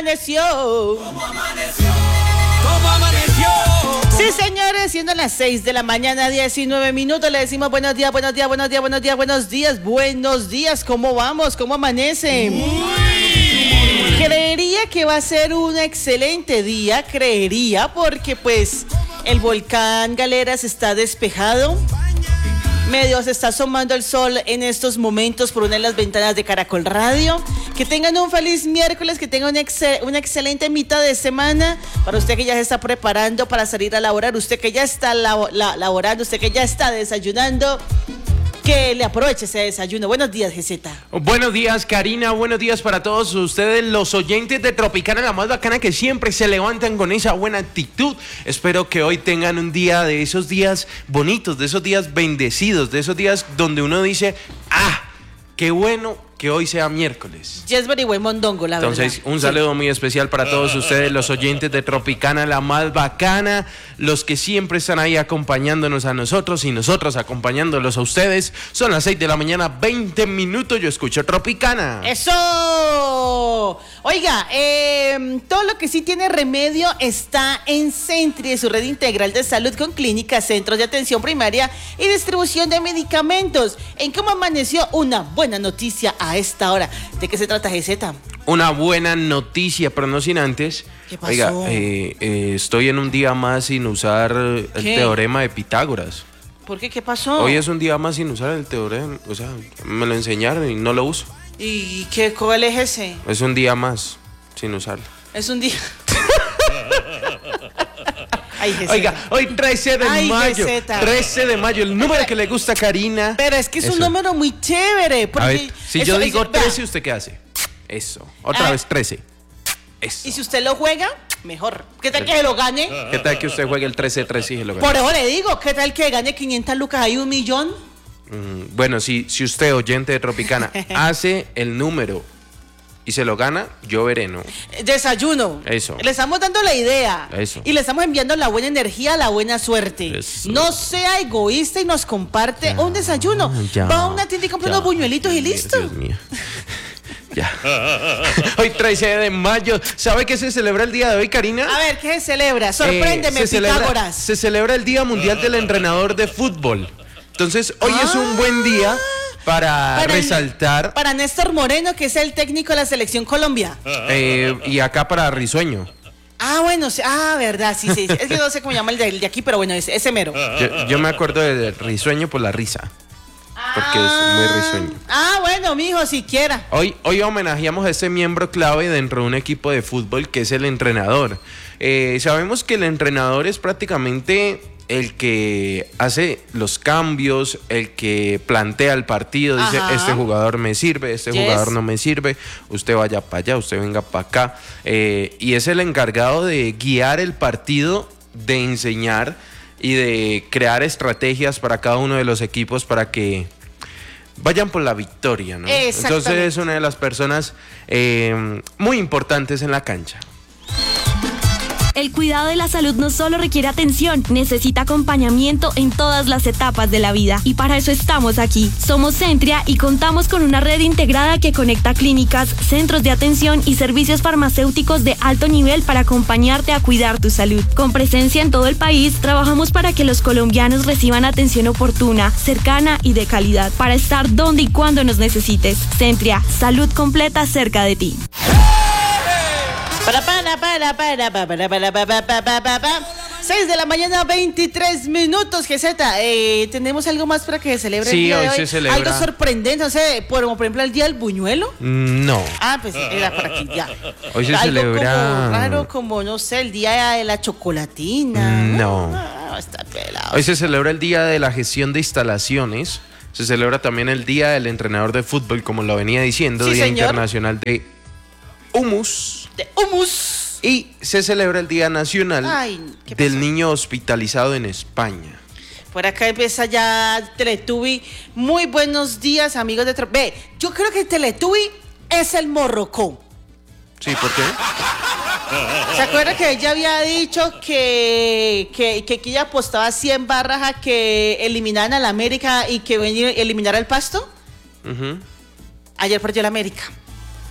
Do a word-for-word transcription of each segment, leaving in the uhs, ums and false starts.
amaneció? ¿Cómo amaneció? ¿Cómo amaneció? Sí, señores, siendo las seis de la mañana, diecinueve minutos, le decimos buenos días, buenos días, buenos días, buenos días, buenos días, buenos días. ¿Cómo vamos? ¿Cómo amanece? Uy. Creería que va a ser un excelente día, creería, porque pues el volcán Galeras está despejado. Medio se está asomando el sol en estos momentos por una de las ventanas de Caracol Radio. Que tengan un feliz miércoles, que tengan una, excel, una excelente mitad de semana. Para usted que ya se está preparando para salir a laborar, usted que ya está labo, la, laborando, usted que ya está desayunando, que le aproveche ese desayuno. Buenos días, G Z. Buenos días, Karina. Buenos días para todos ustedes, los oyentes de Tropicana, la más bacana, que siempre se levantan con esa buena actitud. Espero que hoy tengan un día de esos días bonitos, de esos días bendecidos, de esos días donde uno dice, ah, qué bueno que hoy sea miércoles. Yes, very buen mondongo, la Entonces, verdad. un saludo sí. muy especial para todos ustedes, los oyentes de Tropicana, la más bacana, los que siempre están ahí acompañándonos a nosotros y nosotros acompañándolos a ustedes. Son las seis de la mañana, veinte minutos, yo escucho Tropicana. ¡Eso! Oiga, eh, todo lo que sí tiene remedio está en Sentry, su red integral de salud con clínicas, centros de atención primaria y distribución de medicamentos. ¿En cómo amaneció? Una buena noticia a esta hora. ¿De qué se trata, G Z? Una buena noticia, pero no sin antes. ¿Qué pasó? Oiga, eh, eh, estoy en un día más sin usar el ¿Qué? teorema de Pitágoras. ¿Por qué? ¿Qué pasó? Hoy es un día más sin usar el teorema, o sea, me lo enseñaron y no lo uso. ¿Y qué? ¿Cuál es ese? Es un día más sin usarlo. Es un día... Ay, Oiga, hoy trece de Ay, mayo, G Z. trece de mayo, el número que le gusta a Karina. Pero es que es Eso. un número muy chévere. Porque A ver, si eso, yo digo eso, trece, vea, ¿usted qué hace? Eso. Otra Ah. vez trece. Eso. y si usted lo juega, mejor. ¿Qué tal que se lo gane? ¿Qué tal que usted juegue el trece trece y se lo gane? Por eso le digo, ¿qué tal que gane quinientas lucas y un millón? Mm, bueno, si, si usted, oyente de Tropicana, hace el número y se lo gana, yo veré, ¿no? Desayuno. Eso. Le estamos dando la idea. Eso. Y le estamos enviando la buena energía, la buena suerte. Eso. No sea egoísta y nos comparte Ya, un desayuno. ya, Va a una tienda y compra ya. unos buñuelitos y Dios listo. Dios mío. Ya. Hoy trece de mayo. ¿Sabe qué se celebra el día de hoy, Karina? A ver, ¿qué se celebra? Sorpréndeme, Eh, se celebra- Pitágoras. se celebra el Día Mundial del Entrenador de Fútbol. Entonces, hoy es un buen día para, Para- resaltar. Para Néstor Moreno, que es el técnico de la Selección Colombia. eh, y acá para Risueño. Ah, bueno, sí. Ah, verdad, sí, sí. Es que no sé cómo llama el de, el de aquí, pero bueno, ese, ese mero. Yo, yo me acuerdo de Risueño por la risa. Porque es muy risueño. Ah, bueno, mijo, siquiera. Hoy, hoy homenajeamos a ese miembro clave dentro de un equipo de fútbol que es el entrenador. Eh, sabemos que el entrenador es prácticamente el que hace los cambios, el que plantea el partido, dice, Ajá. este jugador me sirve, este Yes. jugador no me sirve, usted vaya para allá, usted venga para acá. Eh, y es el encargado de guiar el partido, de enseñar y de crear estrategias para cada uno de los equipos para que vayan por la victoria, ¿no? Exactamente. Entonces es una de las personas eh, muy importantes en la cancha. El cuidado de la salud no solo requiere atención, necesita acompañamiento en todas las etapas de la vida. Y para eso estamos aquí. Somos Centria y contamos con una red integrada que conecta clínicas, centros de atención y servicios farmacéuticos de alto nivel para acompañarte a cuidar tu salud. Con presencia en todo el país, trabajamos para que los colombianos reciban atención oportuna, cercana y de calidad, para estar donde y cuando nos necesites. Centria, salud completa cerca de ti. Para, para, para, para, para, para, para, para, para, para, para. seis de la mañana, veintitrés minutos, G Z. Eh, ¿Tenemos algo más para que se celebre Sí, el día hoy de hoy? se celebra. Algo sorprendente, no sé, por, como por ejemplo el día del buñuelo. No. Ah, pues era por aquí ya. Hoy se Algo celebra- como raro, como, no sé, el día de la chocolatina. No. Ah, está pelado. Hoy se celebra el Día de la Gestión de Instalaciones. Se celebra también el Día del Entrenador de Fútbol, como lo venía diciendo, Sí, Día señor. Internacional de Humus. De humus. Y se celebra el Día Nacional Ay, ¿qué del pasó? Niño Hospitalizado en España. Por acá empieza ya Teletubby. Muy buenos días, amigos de... Tra- Ve, yo creo que Teletubby es el morrocón. Sí, ¿por qué? ¿Se acuerda que ella había dicho que, que, que ella apostaba cien barras a que eliminaran a la América y que venir eliminara el Pasto? Ujú. Ayer perdió la América.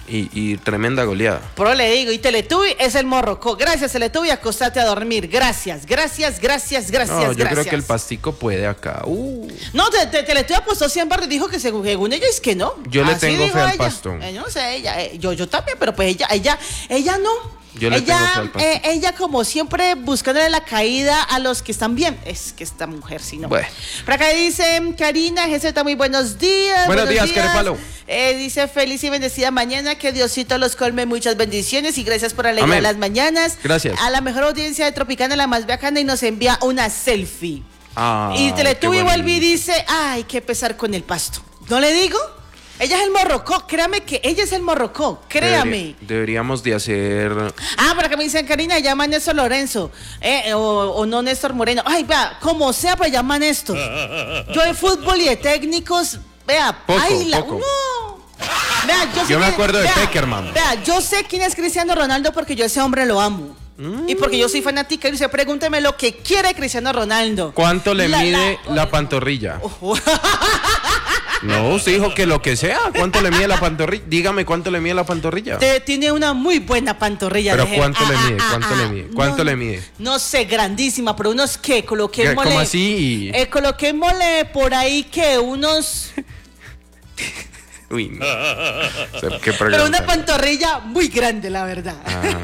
Y, y tremenda goleada. Pero le digo, y Teletubby es el morroco. Gracias, Teletubby, acostate a dormir. Gracias, gracias, gracias, gracias, No, yo gracias. creo que el pastico puede acá. Uh. No, te, te, Teletubby apostó cien barras y dijo que según, según ella es que no. Yo le Así tengo dijo fe al ella. pasto. Eh, yo no sé, ella, eh, yo, yo también, pero pues ella, ella, ella no. Yo le ella, tengo fe al pasto. eh, ella como siempre buscándole la caída a los que están bien. Es que esta mujer, sí, no. Bueno. Por acá dice Karina G Z, muy buenos días. Buenos días, Carepalo. Eh, dice feliz y bendecida mañana, que Diosito los colme muchas bendiciones y gracias por alegrar Amén. las mañanas. Gracias. A la mejor audiencia de Tropicana, la más bacana, y nos envía una selfie. Ah, y Teletubby qué vuelve y bonito. dice, ay, qué pesar con el pasto. ¿No le digo? Ella es el morrocó, créame que ella es el morrocó, créame. Debería- deberíamos de hacer... Ah, por acá me dicen, Karina, llama a Néstor Lorenzo, eh, o, o no Néstor Moreno. Ay, vea, como sea, pues llama a Néstor. Yo de fútbol y de técnicos, vea, Poco, ay, la- poco. no. Vea, yo sé Yo me quién- acuerdo de vea, Peckerman. Vea, yo sé quién es Cristiano Ronaldo porque yo a ese hombre lo amo. Mm. Y porque yo soy fanática, y usted pregúnteme lo que quiere Cristiano Ronaldo. ¿Cuánto le La- mide la- la, pantorrilla? No, usted dijo que lo que sea. ¿Cuánto le mide la pantorrilla? Dígame cuánto le mide la pantorrilla. Te- tiene una muy buena pantorrilla. Pero deje- ¿cuánto le mide? ¿Cuánto le mide? ¿Cuánto no, le mide? No sé, grandísima, pero unos que coloquémosle. ¿Cómo así? Eh, coloquémosle por ahí que unos. Uy, no. O sea, ¿qué Pero pregunta? una pantorrilla muy grande, la verdad.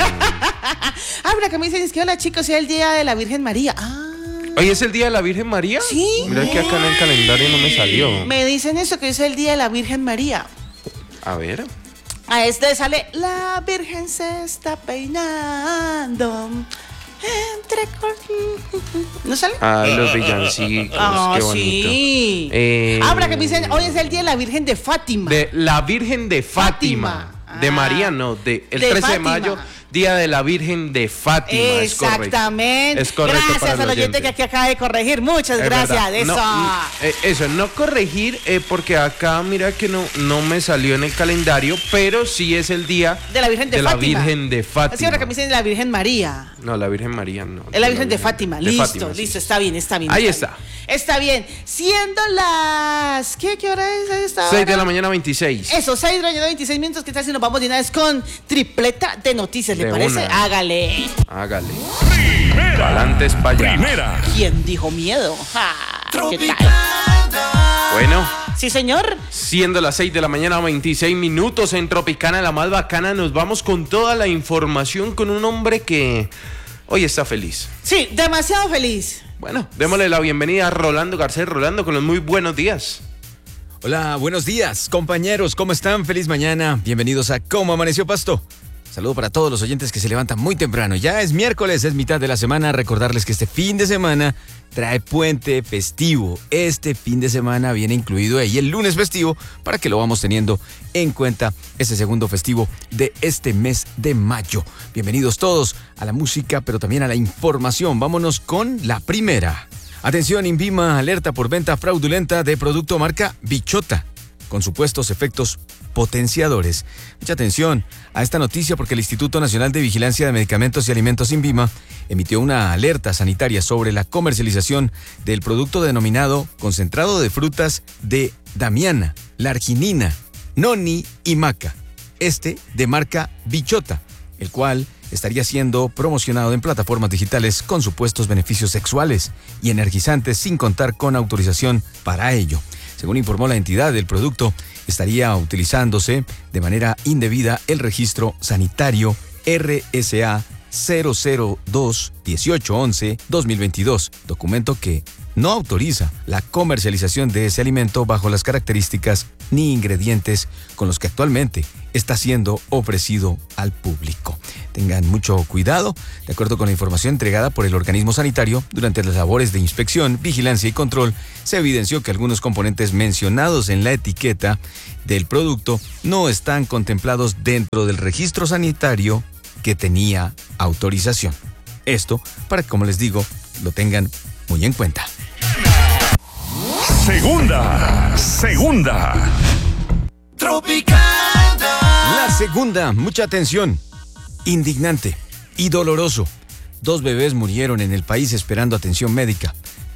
Ah. Ah, mira que me dicen es que hola chicos, hoy es el día de la Virgen María. Ah. ¿Hoy es el día de la Virgen María? Sí. Mira que acá en el calendario no me salió. Me dicen eso, que hoy es el día de la Virgen María. A ver. A este sale, la Virgen se está peinando. Entre cor- ¿No sale? Ah, los villancicos. Ah, qué bonito. sí. Eh, Ahora que me dicen, hoy es el día de la Virgen de Fátima. De la Virgen de Fátima. Fátima. De Ah. María, no. De, el De trece de Fátima. mayo, día de la Virgen de Fátima. Es correcto. Exactamente. Es correcto para Gracias el al oyente que aquí acaba de corregir. Muchas Es gracias. verdad. Eso. No, mm, eh, eso, no corregir, eh, porque acá mira que no, no me salió en el calendario, pero sí es el día de la Virgen de, de la Fátima. Virgen de Fátima. Así ahora que me dicen de la Virgen María. No, la Virgen María no. Es la Virgen de Fátima. de Listo, Fátima, sí. listo. Está bien, está bien. Ahí está. está. Bien. Está bien. Siendo las. ¿Qué, qué hora es esta seis hora? de la mañana, veintiséis. Eso, seis de la mañana, veintiséis minutos. ¿Qué tal si nos vamos de una vez con tripleta de noticias? ¿Le De parece? una. Hágale. Hágale. Pa'lantes pa' allá. Primera. ¿Quién dijo miedo? Ah, ¿qué tal? Bueno, Sí, señor. siendo las seis de la mañana, veintiséis minutos en Tropicana, la más bacana, nos vamos con toda la información con un hombre que hoy está feliz. Sí, demasiado feliz. Bueno, démosle la bienvenida a Rolando Garcés. Rolando, con los muy buenos días. Hola, buenos días, compañeros, ¿cómo están? Feliz mañana, bienvenidos a ¿Cómo amaneció Pasto? Saludo para todos los oyentes que se levantan muy temprano. Ya es miércoles, es mitad de la semana. Recordarles que este fin de semana trae puente festivo. Este fin de semana viene incluido ahí el lunes festivo para que lo vamos teniendo en cuenta este segundo festivo de este mes de mayo. Bienvenidos todos a la música, pero también a la información. Vámonos con la primera. Atención, INVIMA alerta por venta fraudulenta de producto marca Bichota, con supuestos efectos potenciadores. Mucha atención a esta noticia porque el Instituto Nacional de Vigilancia de Medicamentos y Alimentos INVIMA emitió una alerta sanitaria sobre la comercialización del producto denominado concentrado de frutas de Damiana, la arginina, noni y maca, este de marca Bichota, el cual estaría siendo promocionado en plataformas digitales con supuestos beneficios sexuales y energizantes sin contar con autorización para ello. Según informó la entidad, el producto estaría utilizándose de manera indebida el registro sanitario R S A cero cero dos dieciocho once dos mil veintidós, documento que no autoriza la comercialización de ese alimento bajo las características ni ingredientes con los que actualmente está siendo ofrecido al público. Tengan mucho cuidado. De acuerdo con la información entregada por el organismo sanitario, durante las labores de inspección, vigilancia y control, se evidenció que algunos componentes mencionados en la etiqueta del producto no están contemplados dentro del registro sanitario que tenía autorización. Esto para que, como les digo, lo tengan muy en cuenta. Segunda. Segunda. La segunda, mucha atención. Indignante y doloroso. Dos bebés murieron en el país esperando atención médica.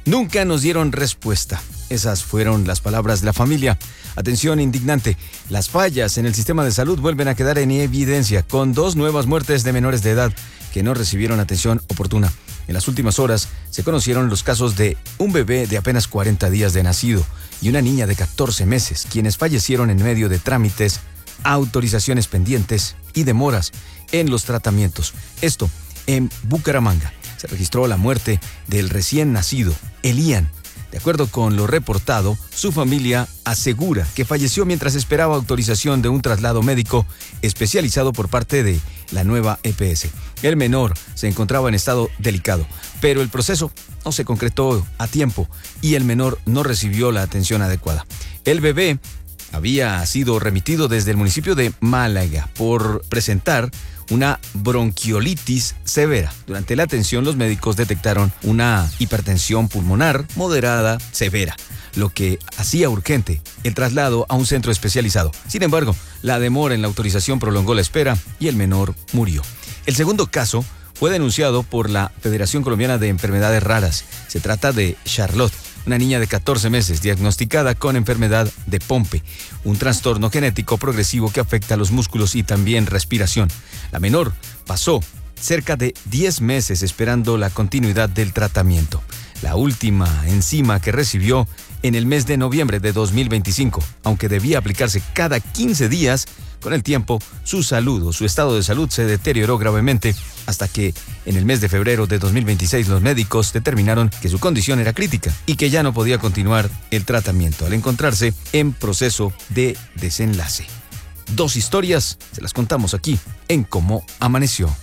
Nunca nos dieron respuesta. Esas fueron las palabras de la familia. Atención indignante, las fallas en el sistema de salud vuelven a quedar en evidencia con dos nuevas muertes de menores de edad que no recibieron atención oportuna. En las últimas horas se conocieron los casos de un bebé de apenas cuarenta días de nacido y una niña de catorce meses, quienes fallecieron en medio de trámites, autorizaciones pendientes y demoras en los tratamientos. Esto en Bucaramanga. Se registró la muerte del recién nacido, Elian. De acuerdo con lo reportado, su familia asegura que falleció mientras esperaba autorización de un traslado médico especializado por parte de la nueva E P S. El menor se encontraba en estado delicado, pero el proceso no se concretó a tiempo y el menor no recibió la atención adecuada. El bebé había sido remitido desde el municipio de Málaga por presentar una bronquiolitis severa. Durante la atención, los médicos detectaron una hipertensión pulmonar moderada severa, lo que hacía urgente el traslado a un centro especializado. Sin embargo, la demora en la autorización prolongó la espera y el menor murió. El segundo caso fue denunciado por la Federación Colombiana de Enfermedades Raras. Se trata de Charlotte, una niña de catorce meses diagnosticada con enfermedad de Pompe, un trastorno genético progresivo que afecta a los músculos y también respiración. La menor pasó cerca de diez meses esperando la continuidad del tratamiento. La última enzima que recibió en el mes de noviembre de dos mil veinticinco, aunque debía aplicarse cada quince días, con el tiempo su salud o su estado de salud se deterioró gravemente hasta que en el mes de febrero de dos mil veintiséis los médicos determinaron que su condición era crítica y que ya no podía continuar el tratamiento al encontrarse en proceso de desenlace. Dos historias se las contamos aquí en Cómo Amaneció.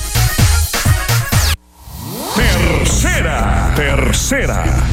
Tercera, tercera.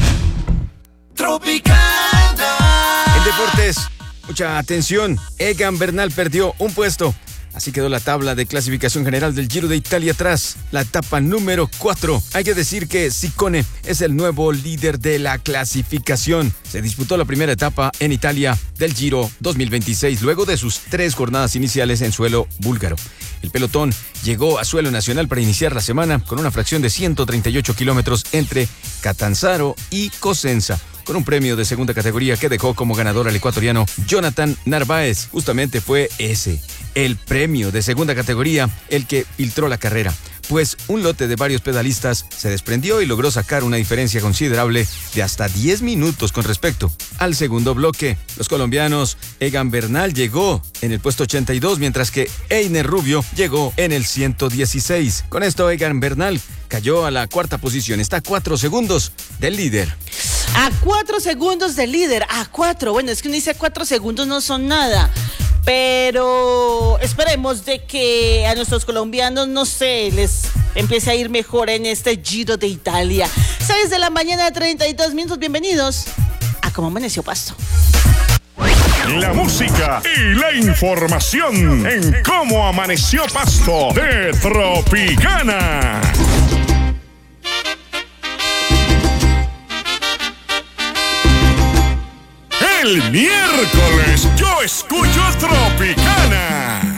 Tropicana. En deportes, mucha atención. Egan Bernal perdió un puesto. Así quedó la tabla de clasificación general del Giro de Italia tras la etapa número cuatro. Hay que decir que Ciccone es el nuevo líder de la clasificación. Se disputó la primera etapa en Italia del Giro dos mil veintiséis luego de sus tres jornadas iniciales en suelo búlgaro. El pelotón llegó a suelo nacional para iniciar la semana con una fracción de ciento treinta y ocho kilómetros entre Catanzaro y Cosenza, con un premio de segunda categoría que dejó como ganador al ecuatoriano Jonathan Narváez. Justamente fue ese, el premio de segunda categoría, el que filtró la carrera, pues un lote de varios pedalistas se desprendió y logró sacar una diferencia considerable de hasta diez minutos con respecto al segundo bloque. Los colombianos, Egan Bernal llegó en el puesto ochenta y dos, mientras que Einer Rubio llegó en el ciento dieciséis. Con esto, Egan Bernal cayó a la cuarta posición, está a cuatro segundos del líder. A cuatro segundos del líder, a cuatro. Bueno, es que uno dice cuatro segundos no son nada. Pero esperemos de que a nuestros colombianos, no sé, les empiece a ir mejor en este Giro de Italia. seis de la mañana, treinta y dos minutos. Bienvenidos a Cómo Amaneció Pasto. La música y la información en Cómo Amaneció Pasto de Tropicana. El miércoles yo escucho Tropicana.